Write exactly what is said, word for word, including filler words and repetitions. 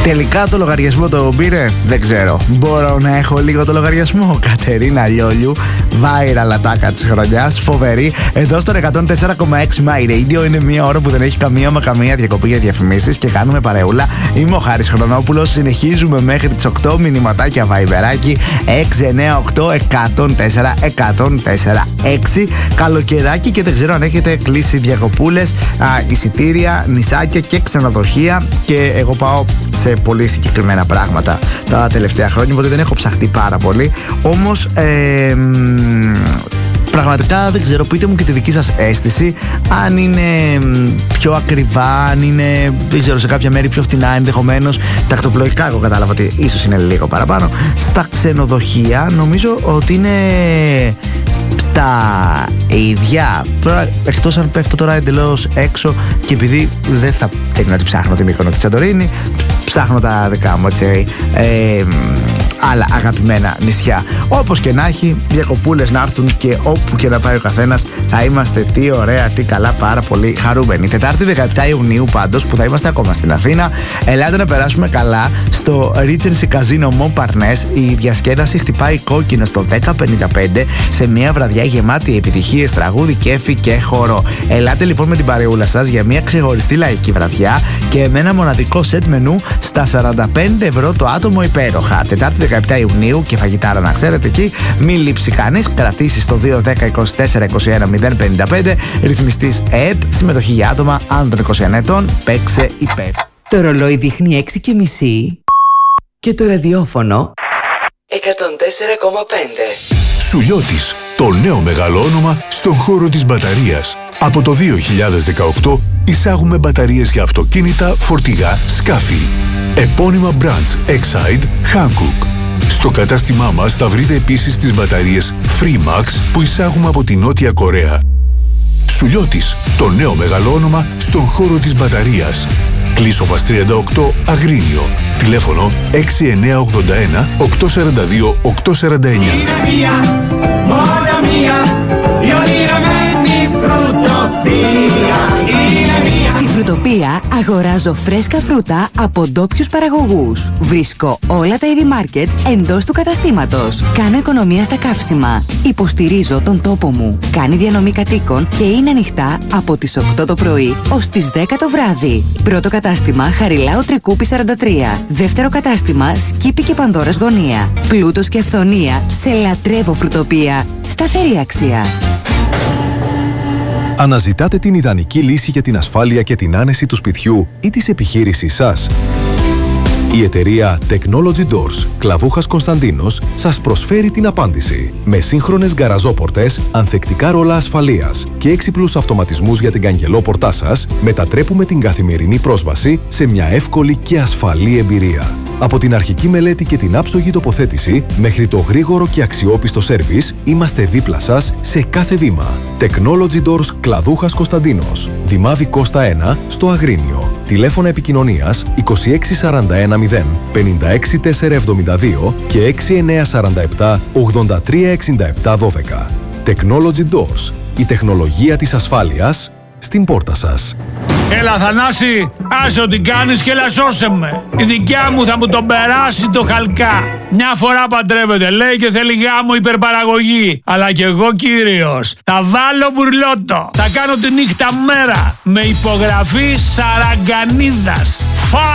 Τελικά το λογαριασμό το πήρε, δεν ξέρω. Μπορώ να έχω λίγο το λογαριασμό. Κατερίνα Λιόλιου, viral ατάκα της χρονιάς, φοβερή. Εδώ στον εκατόν τέσσερα κόμμα έξι My Radio είναι μια ώρα που δεν έχει καμία μα καμία διακοπή για διαφημίσεις και κάνουμε παρεούλα. Είμαι ο Χάρης Χρονόπουλος. Συνεχίζουμε μέχρι τις οκτώ. Μηνυματάκια βαϊβεράκι έξι εννιά οκτώ εκατόν τέσσερα εκατόν τέσσερα έξι. Καλοκαιράκι και δεν ξέρω αν έχετε κλείσει διακοπούλες, α, εισιτήρια, νησάκια και ξενοδοχεία. Και εγώ πάω σε πολύ συγκεκριμένα πράγματα τα τελευταία χρόνια, οπότε δεν έχω ψαχτεί πάρα πολύ. Όμως ε, πραγματικά δεν ξέρω, πείτε μου και τη δική σας αίσθηση, αν είναι πιο ακριβά, αν είναι, δεν ξέρω, σε κάποια μέρη πιο φτηνά ενδεχομένως. Τακτοπλοϊκά εγώ κατάλαβα ότι ίσως είναι λίγο παραπάνω. Στα ξενοδοχεία νομίζω ότι είναι στα ίδια. Τώρα, εκτός αν πέφτω τώρα εντελώς έξω και επειδή δεν θα πρέπει να τη ψάχνω τη Μύκονο τη Σαντορίνη, ψάχνω τα δικά μου, έτσι, ε, άλλα αγαπημένα νησιά. Όπως και να έχει, διακοπούλες να έρθουν και όπου και να πάει ο καθένας, θα είμαστε τι ωραία, τι καλά, πάρα πολύ χαρούμενοι. Τετάρτη δεκαεπτά Ιουνίου πάντως, που θα είμαστε ακόμα στην Αθήνα, ελάτε να περάσουμε καλά στο Regency Casino Montparnasse. Η διασκέδαση χτυπάει κόκκινο στο δέκα πενήντα πέντε σε μια βραδιά γεμάτη επιτυχίες, τραγούδι, κέφι και χορό. Ελάτε λοιπόν με την παρεούλα σας για μια ξεχωριστή λαϊκή βραδιά και με ένα μοναδικό σετ μενού στα σαράντα πέντε ευρώ το άτομο, υπέροχα. Τετάρτη δεκαεπτά Ιουνίου και φαγητάρα να ξέρετε εκεί. Μην λείψει κανείς. Κρατήσεις στο δύο δέκα είκοσι τέσσερα είκοσι ένα μηδέν πενήντα πέντε. Ρυθμιστής ΕΕΠ. Συμμετοχή για άτομα άνω των είκοσι ενός ετών. Παίξε υπεύθυνα. Το ρολόι δείχνει έξι και μισή και το ραδιόφωνο εκατόν τέσσερα κόμμα πέντε. Σουλιώτης, το νέο μεγάλο όνομα στον χώρο της μπαταρίας. Από το δύο χιλιάδες δεκαοκτώ εισάγουμε μπαταρίες για αυτοκίνητα, φορτηγά, σκάφη. Επώνυμα brands Exide, Hankook. Στο κατάστημά μας θα βρείτε επίσης τις μπαταρίες Freemax που εισάγουμε από τη Νότια Κορέα. Σουλιώτης, το νέο μεγάλο όνομα στον χώρο της μπαταρίας. Κλείσοβας τριάντα οκτώ, Αγρίνιο. Τηλέφωνο έξι εννιά ογδόντα ένα οκτακόσια σαράντα δύο οκτακόσια σαράντα εννιά. Στη Φρουτοπία αγοράζω φρέσκα φρούτα από ντόπιους παραγωγούς. Βρίσκω όλα τα είδη μάρκετ εντός του καταστήματος. Κάνω οικονομία στα καύσιμα. Υποστηρίζω τον τόπο μου. Κάνει διανομή κατοίκων και είναι ανοιχτά από τις οκτώ το πρωί ως τις δέκα το βράδυ. Πρώτο κατάστημα Χαριλάου Τρικούπη σαράντα τρία. Δεύτερο κατάστημα Σκύπη και Πανδώρας Γωνία. Πλούτος και αυθονία σε λατρεύω Φρουτοπία. Σταθερή αξία. Αναζητάτε την ιδανική λύση για την ασφάλεια και την άνεση του σπιτιού ή της επιχείρησής σας? Η εταιρεία Technology Doors, Κλαβούχας Κωνσταντίνος, σας προσφέρει την απάντηση. Με σύγχρονες γκαραζόπορτες, ανθεκτικά ρόλα ασφαλείας και έξυπνους αυτοματισμούς για την καγγελόπορτά σας, μετατρέπουμε την καθημερινή πρόσβαση σε μια εύκολη και ασφαλή εμπειρία. Από την αρχική μελέτη και την άψογη τοποθέτηση μέχρι το γρήγορο και αξιόπιστο σέρβις, είμαστε δίπλα σας σε κάθε βήμα. Technology Doors Κλαδούχας Κωνσταντίνος, Δημάδη Κώστα ένα, στο Αγρίνιο. Τηλέφωνα επικοινωνίας είκοσι έξι σαράντα ένα μηδέν πενήντα έξι τετρακόσια εβδομήντα δύο και έξι εννιά σαράντα επτά ογδόντα τρία εξήντα επτά δώδεκα. Technology Doors, η τεχνολογία της ασφάλειας στην πόρτα σας. Έλα Θανάση, άσε ό,τι κάνεις και έλα σώσε με. Η δικιά μου θα μου τον περάσει το χαλκά. Μια φορά παντρεύεται, λέει, και θέλει γάμο υπερπαραγωγή. Αλλά κι εγώ κύριος, θα βάλω μπουρλότο. Θα κάνω τη νύχτα μέρα με υπογραφή Σαραγκανίδας.